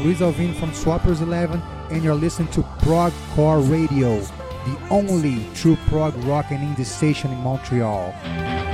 Luis Alvin from Swappers 11, and you're listening to Prog Core Radio, the only true prog rock and indie station in Montreal.